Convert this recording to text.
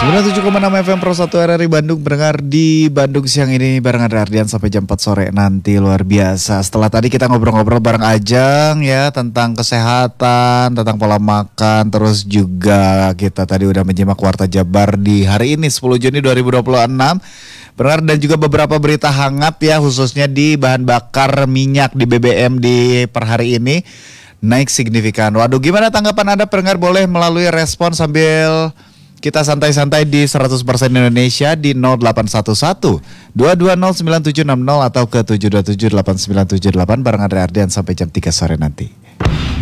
97,6 FM Pro 1 RRI Bandung. Pendengar di Bandung siang ini bareng Andre Ardian sampai jam 4 sore nanti. Luar biasa. Setelah tadi kita ngobrol-ngobrol bareng Ajeng ya, tentang kesehatan, tentang pola makan. Terus juga kita tadi udah menyimak Warta Jabar di hari ini 10 Juni 2026. Pendengar, dan juga beberapa berita hangat ya, khususnya di bahan bakar minyak di BBM di per hari ini naik signifikan. Waduh, gimana tanggapan Anda pendengar? Boleh melalui respon sambil kita santai-santai di 100% Indonesia di 0811 220 9760 atau ke 727 8978 bareng Andre Ardian sampai jam 3 sore nanti.